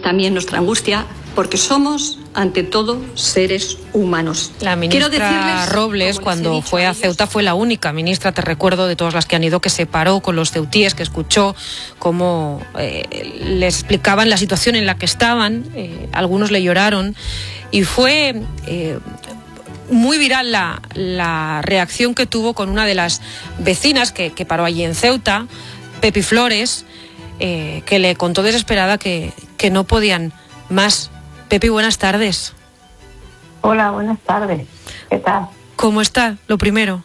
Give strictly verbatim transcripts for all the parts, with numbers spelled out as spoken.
también nuestra angustia, porque somos, ante todo, seres humanos. La ministra decirles, Robles, cuando fue a Ceuta, fue la única ministra, te recuerdo, de todas las que han ido, que se paró con los ceutíes, que escuchó cómo eh, le explicaban la situación en la que estaban. Eh, algunos le lloraron y fue eh, muy viral la, la reacción que tuvo con una de las vecinas que, que paró allí en Ceuta, Pepi Flores, eh, que le contó desesperada que, que no podían más. Pepi, buenas tardes. Hola, buenas tardes. ¿Qué tal? ¿Cómo está, lo primero?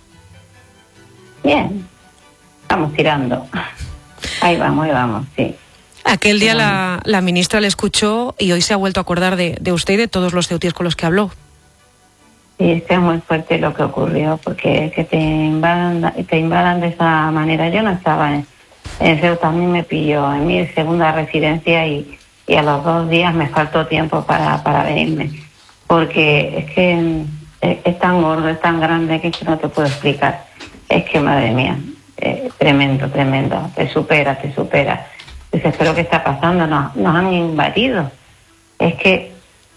Bien, estamos tirando. Ahí vamos, ahí vamos, sí. Aquel día la, la ministra le escuchó y hoy se ha vuelto a acordar de, de usted y de todos los ceutíes con los que habló. Sí, es que es muy fuerte lo que ocurrió, porque que te invadan, te invadan de esa manera. Yo no estaba en, en Ceuta, a mí me pilló en mi segunda residencia y... y a los dos días me faltó tiempo para, para venirme, porque es que es, es tan gordo, es tan grande que, es que no te puedo explicar. Es que, madre mía, eh, tremendo, tremendo, te supera, te supera. Dices, ¿pero qué está pasando? Nos, nos han invadido. Es que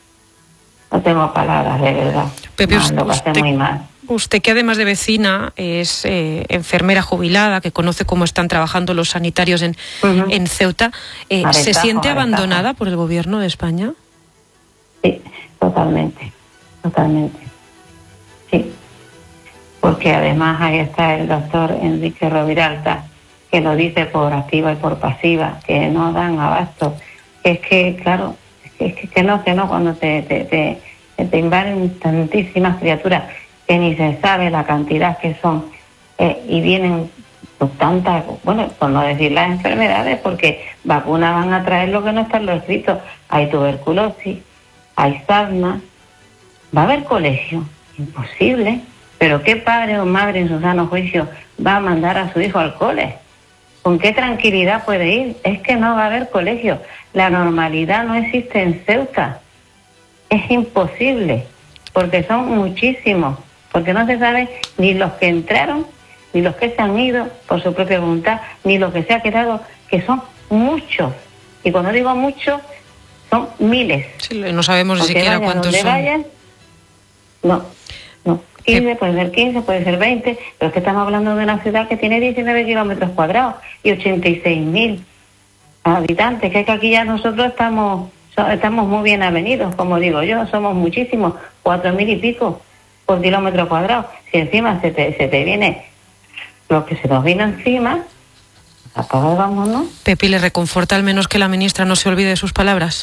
no tengo palabras, de verdad. Pepe, no, lo pasé usted, muy mal. Usted, que además de vecina es eh, enfermera jubilada, que conoce cómo están trabajando los sanitarios en, uh-huh. en Ceuta, eh, aventajo, ¿se siente aventajo. abandonada por el gobierno de España? Sí, totalmente, totalmente. Sí, porque además ahí está el doctor Enrique Roviralta, que lo dice por activa y por pasiva, que no dan abasto. Es que, claro, es que, que no, que no, cuando te, te, te, te invaden tantísimas criaturas que ni se sabe la cantidad que son, eh, y vienen pues, tantas, bueno, por no decir las enfermedades, porque vacunas van a traer lo que no está en lo escrito. Hay tuberculosis, hay sarna, va a haber colegio, imposible. Pero ¿qué padre o madre en su sano juicio va a mandar a su hijo al cole? ¿Con qué tranquilidad puede ir? Es que no va a haber colegio. La normalidad no existe en Ceuta. Es imposible, porque son muchísimos. Porque no se sabe ni los que entraron, ni los que se han ido por su propia voluntad, ni los que se ha quedado, que son muchos. Y cuando digo muchos, son miles. Sí, no sabemos ni siquiera vayan cuántos donde son. Vayan, no, no. quince, puede ser quince, puede ser veinte, pero es que estamos hablando de una ciudad que tiene diecinueve kilómetros cuadrados y ochenta y seis mil habitantes, que es que aquí ya nosotros estamos, estamos muy bien avenidos, como digo yo, somos muchísimos, cuatro mil y pico por kilómetro cuadrado. Si encima se te, se te viene lo que se nos vino encima, apagámonos, ¿no? Pepi, ¿le reconforta al menos que la ministra no se olvide de sus palabras?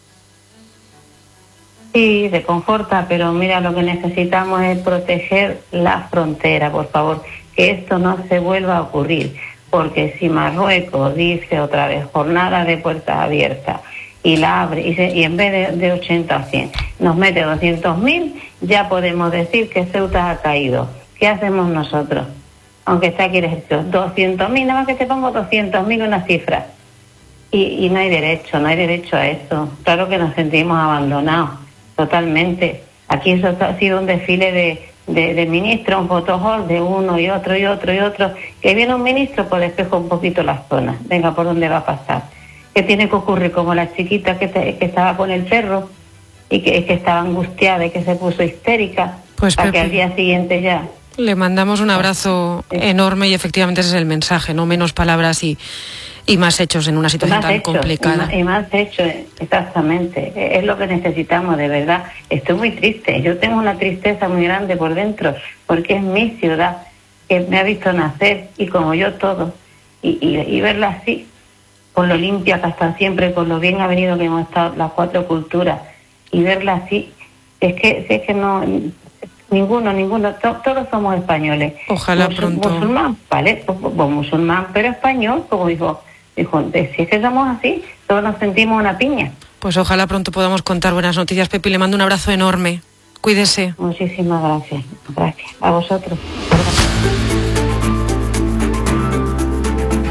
Sí, reconforta, pero mira, lo que necesitamos es proteger la frontera, por favor, que esto no se vuelva a ocurrir, porque si Marruecos dice otra vez jornada de puertas abiertas, y la abre, y, se, y en vez de, de ochenta a cien nos mete doscientos mil, ya podemos decir que Ceuta ha caído. ¿Qué hacemos nosotros? Aunque está aquí escrito doscientos mil, nada más que te pongo doscientos mil una cifra. Y, y no hay derecho, no hay derecho a eso. Claro que nos sentimos abandonados, totalmente. Aquí eso ha sido un desfile de, de, de ministros, un fotogol de uno y otro y otro y otro. Que viene un ministro, pues despeja un poquito las zonas. Venga, ¿por dónde va a pasar? ¿Qué tiene que ocurrir? Como la chiquita que, te, que estaba con el perro y que, que estaba angustiada y que se puso histérica, pues, para Pepe, que al día siguiente ya... Le mandamos un abrazo sí. enorme y efectivamente ese es el mensaje, no menos palabras y, y más hechos en una situación más tan hechos, complicada. Y más, y más hechos, exactamente. Es lo que necesitamos, de verdad. Estoy muy triste. Yo tengo una tristeza muy grande por dentro, porque es mi ciudad, que me ha visto nacer, y como yo todo, y, y, y verla así, con lo limpia que está siempre, con lo bien avenido que hemos estado las cuatro culturas, y verla así, es que, es que no, ninguno, ninguno, to, todos somos españoles. Ojalá Musul, pronto. Musulmán, ¿vale? Pues, pues, musulmán, pero español, como dijo, dijo, si es que somos así, todos nos sentimos una piña. Pues ojalá pronto podamos contar buenas noticias, Pepi, le mando un abrazo enorme. Cuídese. Muchísimas gracias, gracias. A vosotros.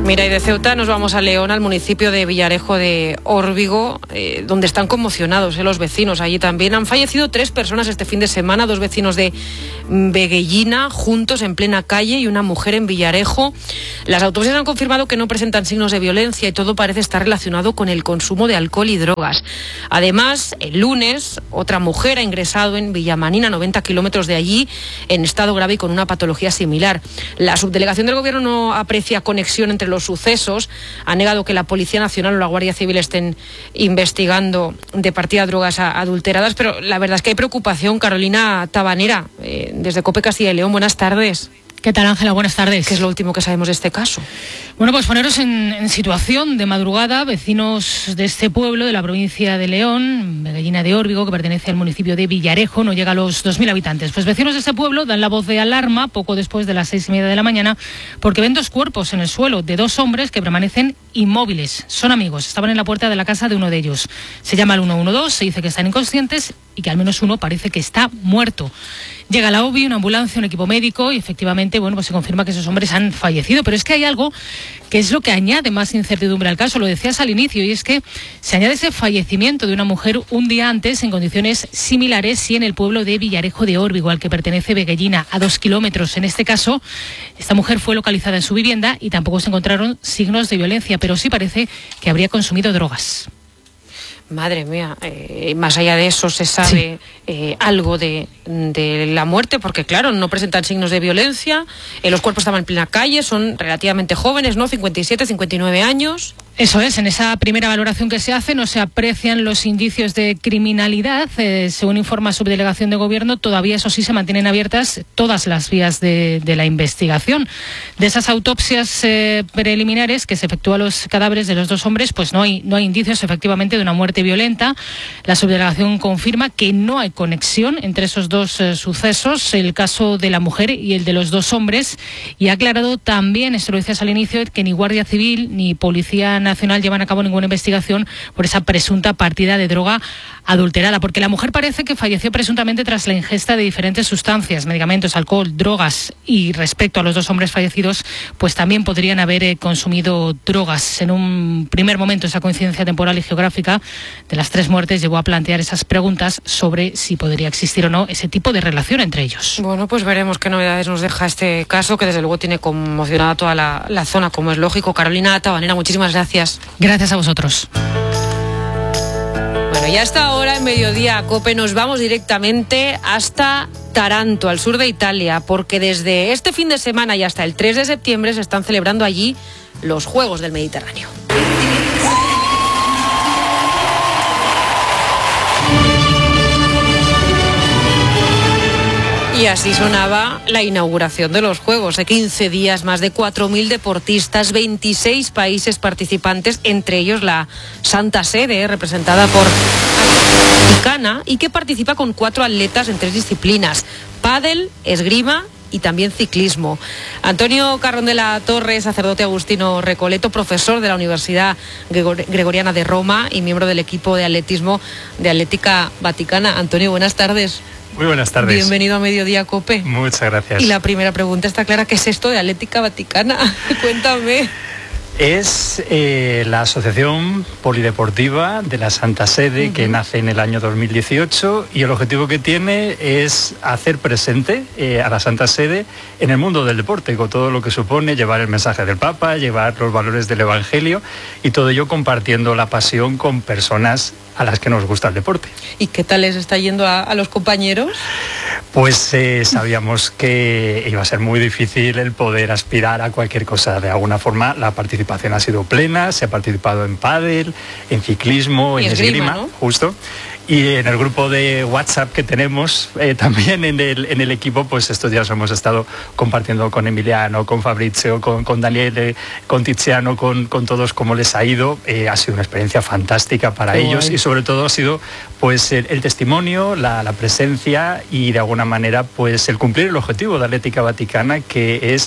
Mira, y de Ceuta nos vamos a León, al municipio de Villarejo de Órbigo, eh, donde están conmocionados eh, los vecinos. Allí también han fallecido tres personas este fin de semana, dos vecinos de Veguellina, juntos en plena calle, y una mujer en Villarejo. Las autopsias han confirmado que no presentan signos de violencia y todo parece estar relacionado con el consumo de alcohol y drogas. Además, el lunes, otra mujer ha ingresado en Villamanina, noventa kilómetros de allí, en estado grave y con una patología similar. La subdelegación del Gobierno no aprecia conexión entre los los sucesos, ha negado que la Policía Nacional o la Guardia Civil estén investigando de partida de drogas adulteradas, pero la verdad es que hay preocupación. Carolina Tabanera, eh, desde COPE Castilla y León, buenas tardes. ¿Qué tal, Ángela? Buenas tardes. ¿Qué es lo último que sabemos de este caso? Bueno, pues poneros en, en situación de madrugada, vecinos de este pueblo de la provincia de León, Veguellina de Órbigo, que pertenece al municipio de Villarejo, no llega a los dos mil habitantes. Pues vecinos de este pueblo dan la voz de alarma poco después de las seis y media de la mañana, porque ven dos cuerpos en el suelo de dos hombres que permanecen inmóviles. Son amigos, estaban en la puerta de la casa de uno de ellos. Se llama el uno uno dos, se dice que están inconscientes y que al menos uno parece que está muerto. Llega la O B I, una ambulancia, un equipo médico y efectivamente, bueno, pues se confirma que esos hombres han fallecido. Pero es que hay algo que es lo que añade más incertidumbre al caso, lo decías al inicio, y es que se añade ese fallecimiento de una mujer un día antes en condiciones similares y en el pueblo de Villarejo de Órbigo, al que pertenece Veguellina, a dos kilómetros. En este caso, esta mujer fue localizada en su vivienda y tampoco se encontraron signos de violencia, pero sí parece que habría consumido drogas. Madre mía, eh, más allá de eso, ¿se sabe sí. eh, algo de, de la muerte? Porque claro, no presentan signos de violencia, eh, los cuerpos estaban en plena calle, son relativamente jóvenes, ¿no? cincuenta y siete, cincuenta y nueve años. Eso es, en esa primera valoración que se hace no se aprecian los indicios de criminalidad. Eh, según informa Subdelegación de Gobierno, todavía, eso sí, se mantienen abiertas todas las vías de, de la investigación. De esas autopsias eh, preliminares que se efectúan los cadáveres de los dos hombres, pues no hay, no hay indicios efectivamente de una muerte violenta. La Subdelegación confirma que no hay conexión entre esos dos eh, sucesos, el caso de la mujer y el de los dos hombres, y ha aclarado también, esto lo decías al inicio, que ni Guardia Civil ni Policía Nacional llevan a cabo ninguna investigación por esa presunta partida de droga adulterada, porque la mujer parece que falleció presuntamente tras la ingesta de diferentes sustancias, medicamentos, alcohol, drogas, y respecto a los dos hombres fallecidos, pues también podrían haber eh, consumido drogas. En un primer momento, esa coincidencia temporal y geográfica de las tres muertes llevó a plantear esas preguntas sobre si podría existir o no ese tipo de relación entre ellos. Bueno, pues veremos qué novedades nos deja este caso, que desde luego tiene conmocionada toda la, la zona, como es lógico. Carolina Tabanera, muchísimas gracias. Gracias a vosotros. Bueno, y hasta ahora en Mediodía COPE nos vamos directamente hasta Taranto, al sur de Italia, porque desde este fin de semana y hasta el tres de septiembre se están celebrando allí los Juegos del Mediterráneo. Y así sonaba la inauguración de los Juegos. De quince días, más de cuatro mil deportistas, veintiséis países participantes, entre ellos la Santa Sede, representada por Vaticana, y que participa con cuatro atletas en tres disciplinas: pádel, esgrima y también ciclismo. Antonio Carrón de la Torre, sacerdote agustino recoleto, profesor de la Universidad Gregoriana de Roma y miembro del equipo de atletismo de Atlética Vaticana. Antonio, buenas tardes. Muy buenas tardes. Bienvenido a Mediodía COPE. Muchas gracias. Y la primera pregunta está clara: ¿qué es esto de Atlética Vaticana? Cuéntame. Es eh, la Asociación Polideportiva de la Santa Sede, uh-huh. que nace en el año dos mil dieciocho, y el objetivo que tiene es hacer presente eh, a la Santa Sede en el mundo del deporte, con todo lo que supone llevar el mensaje del Papa, llevar los valores del Evangelio, y todo ello compartiendo la pasión con personas a las que nos gusta el deporte. ¿Y qué tal les está yendo a, a los compañeros? Pues eh, sabíamos que iba a ser muy difícil el poder aspirar a cualquier cosa. De alguna forma la participación ha sido plena, se ha participado en pádel, en ciclismo, en esgrima, ¿no? Justo. Y en el grupo de WhatsApp que tenemos eh, también en el, en el equipo, pues estos días hemos estado compartiendo con Emiliano, con Fabrizio, con, con Daniele, con Tiziano, con, con todos cómo les ha ido. Eh, ha sido una experiencia fantástica para Qué ellos guay. Y sobre todo ha sido pues el, el testimonio, la, la presencia y de alguna manera pues el cumplir el objetivo de Atlética Vaticana, que es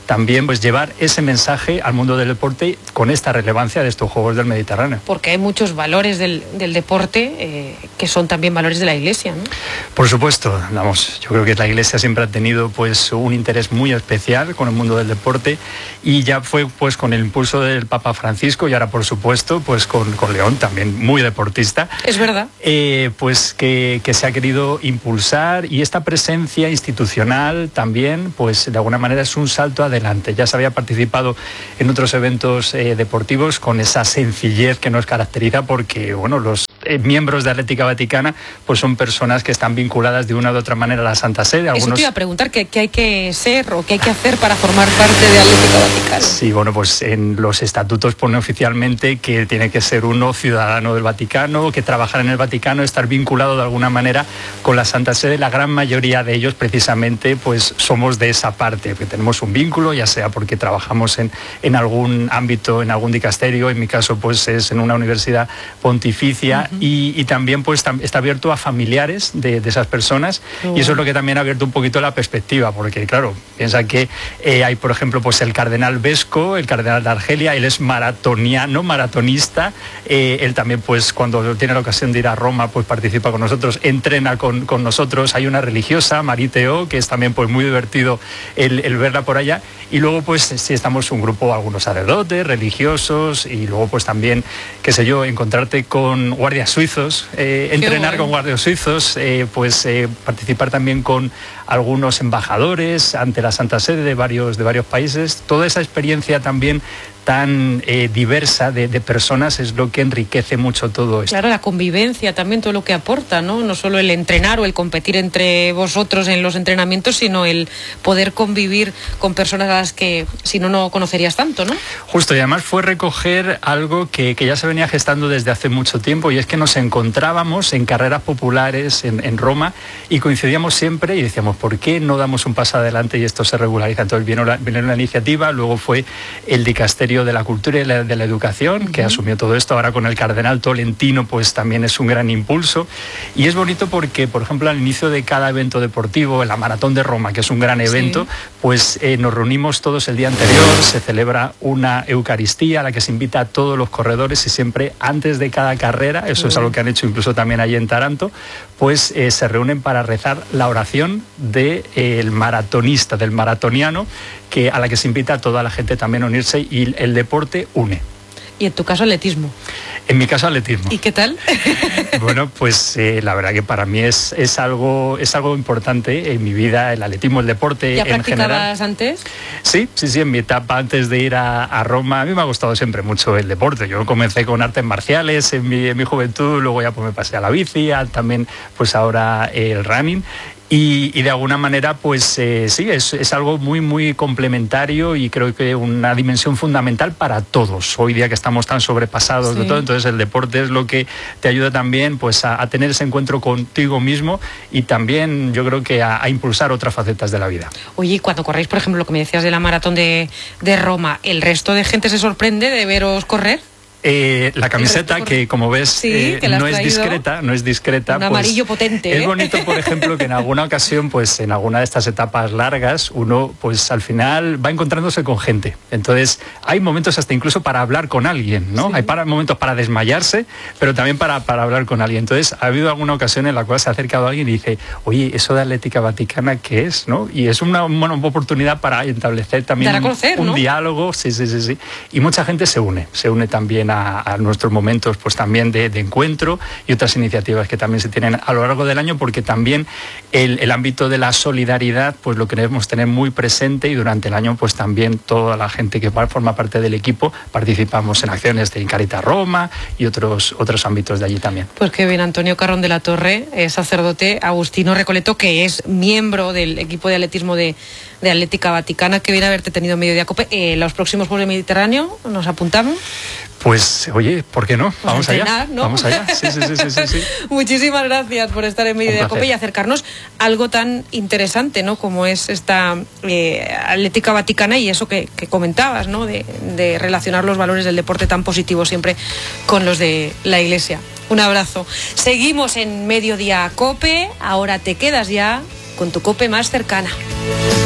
también pues llevar ese mensaje al mundo del deporte con esta relevancia de estos Juegos del Mediterráneo. Porque hay muchos valores del, del deporte eh, que son también valores de la Iglesia, ¿no? Por supuesto, vamos, yo creo que la Iglesia siempre ha tenido pues un interés muy especial con el mundo del deporte, y ya fue pues con el impulso del Papa Francisco, y ahora por supuesto pues con, con León, también muy deportista. Es verdad. Eh, pues que, que se ha querido impulsar, y esta presencia institucional también pues de alguna manera es un salto adelante. Ya se había participado en otros eventos eh, deportivos con esa sencillez que nos caracteriza, porque bueno, los eh, miembros de Atlética Vaticana pues son personas que están vinculadas de una u otra manera a la Santa Sede. Algunos... Eso te iba a preguntar, ¿qué, qué hay que ser o qué hay que hacer para formar parte de Atlética Vaticana? Sí, bueno, pues en los estatutos pone oficialmente que tiene que ser uno ciudadano del Vaticano, que trabajar en el Vaticano, estar vinculado de alguna manera con la Santa Sede. La gran mayoría de ellos precisamente pues somos de esa parte, que tenemos un vínculo, ya sea porque trabajamos en, en algún ámbito, en algún dicasterio, en mi caso pues es en una universidad pontificia, uh-huh. y, y también pues tam, está abierto a familiares de, de esas personas, uh-huh. y eso es lo que también ha abierto un poquito la perspectiva, porque claro, piensa que eh, hay por ejemplo pues el cardenal Vesco, el cardenal de Argelia, él es maratoniano, maratonista, eh, él también pues cuando tiene la ocasión de ir a Roma pues participa con nosotros, entrena con, con nosotros. Hay una religiosa, Mariteo, que es también pues muy divertido el, el verla por allá, y luego pues sí estamos un grupo, algunos sacerdotes, religiosos, y luego pues también, qué sé yo, encontrarte con guardias suizos, eh, entrenar bueno. con guardias suizos, eh, pues eh, participar también con algunos embajadores ante la Santa Sede de varios, de varios países. Toda esa experiencia también tan eh, diversa de, de personas es lo que enriquece mucho todo esto. Claro, la convivencia también, todo lo que aporta, ¿no? No solo el entrenar o el competir entre vosotros en los entrenamientos, sino el poder convivir con personas a las que si no, no conocerías tanto, ¿no? Justo, y además fue recoger algo que, que ya se venía gestando desde hace mucho tiempo, y es que nos encontrábamos en carreras populares en, en Roma, y coincidíamos siempre y decíamos, ¿por qué no damos un paso adelante y esto se regulariza? Entonces vino la, vino la iniciativa, luego fue el dicasterio de la Cultura y la, de la Educación, uh-huh. que asumió todo esto. Ahora con el cardenal Tolentino pues también es un gran impulso, y es bonito porque por ejemplo al inicio de cada evento deportivo, en la Maratón de Roma, que es un gran evento, sí. pues eh, nos reunimos todos el día anterior, se celebra una Eucaristía a la que se invita a todos los corredores, y siempre antes de cada carrera, eso uh-huh. es algo que han hecho incluso también allí en Taranto, pues eh, se reúnen para rezar la oración del de, eh, maratonista, del maratoniano, que a la que se invita a toda la gente también a unirse, y el deporte une. ¿Y en tu caso atletismo? En mi caso atletismo. ¿Y qué tal? Bueno, pues eh, la verdad que para mí es, es, algo, es algo importante en mi vida, el atletismo, el deporte en general. ¿Ya practicabas antes? Sí, sí, sí, en mi etapa antes de ir a, a Roma, a mí me ha gustado siempre mucho el deporte. Yo comencé con artes marciales en mi, en mi juventud, luego ya pues me pasé a la bici, a, también pues ahora eh, el running. Y, y de alguna manera, pues eh, sí, es, es algo muy, muy complementario, y creo que una dimensión fundamental para todos. Hoy día que estamos tan sobrepasados sí. de todo, entonces el deporte es lo que te ayuda también pues a, a tener ese encuentro contigo mismo, y también yo creo que a, a impulsar otras facetas de la vida. Oye, cuando corréis, por ejemplo, lo que me decías de la maratón de, de Roma, ¿el resto de gente se sorprende de veros correr? Eh, la camiseta, que como ves sí, eh, que no es discreta, no es discreta. Un pues, amarillo potente. Es ¿eh? bonito, por ejemplo, que en alguna ocasión, pues en alguna de estas etapas largas, uno pues al final va encontrándose con gente. Entonces hay momentos hasta incluso para hablar con alguien, ¿no? Sí. Hay para, momentos para desmayarse, pero también para, para hablar con alguien. Entonces ha habido alguna ocasión en la cual se ha acercado a alguien y dice, oye, eso de Atlética Vaticana, ¿qué es? ¿No? Y es una, una oportunidad para establecer también Dar a conocer, un ¿no? diálogo, sí, sí, sí, sí. Y mucha gente se une, se une también a A, a nuestros momentos pues también de, de encuentro, y otras iniciativas que también se tienen a lo largo del año, porque también el, el ámbito de la solidaridad pues lo queremos tener muy presente, y durante el año pues también toda la gente que forma parte del equipo participamos en acciones de Caritas Roma y otros, otros ámbitos de allí también. Pues que bien, Antonio Carrón de la Torre, eh, sacerdote agustino recoleto, que es miembro del equipo de atletismo de, de Atlética Vaticana, que viene a haberte tenido medio día COPE. Eh, los próximos Juegos del Mediterráneo, ¿nos apuntamos? Pues, oye, ¿por qué no? Pues Vamos entrenar, allá. ¿no? Vamos allá. Sí, sí, sí, sí, sí, sí. Muchísimas gracias por estar en medio de COPE y acercarnos a algo tan interesante, ¿no? Como es esta eh, Atlética Vaticana, y eso que, que comentabas, ¿no? De, de relacionar los valores del deporte tan positivos siempre con los de la Iglesia. Un abrazo. Seguimos en Mediodía COPE. Ahora te quedas ya con tu COPE más cercana.